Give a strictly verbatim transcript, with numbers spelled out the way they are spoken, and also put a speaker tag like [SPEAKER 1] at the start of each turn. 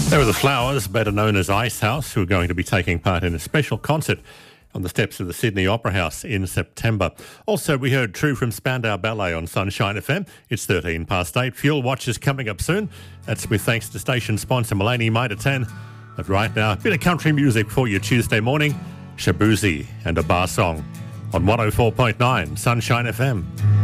[SPEAKER 1] There were the Flowers, better known as Icehouse, who are going to be taking part in a special concert on the steps of the Sydney Opera House in September. Also, we heard True from Spandau Ballet on Sunshine F M. It's thirteen past eight. Fuel Watch is coming up soon. That's with thanks to station sponsor Mulaney Mitre. But right now, a bit of country music for you Tuesday morning. Shabuzi and a bar song on one oh four point nine Sunshine F M.